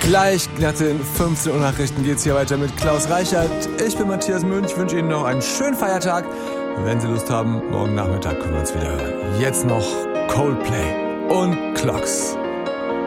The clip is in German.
Gleich nach den 15 Uhr Nachrichten geht's hier weiter mit Klaus Reichert. Ich bin Matthias Münch, wünsche Ihnen noch einen schönen Feiertag. Wenn Sie Lust haben, morgen Nachmittag können wir uns wieder hören. Jetzt noch Coldplay und Clocks.